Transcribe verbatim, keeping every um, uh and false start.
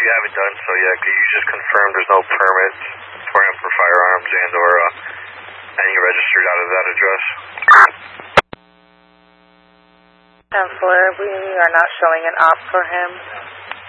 you haven't done so yet, could you just confirm there's no permits for him for firearms and or uh, any registered out of that address? Counselor, we are not showing an op for him.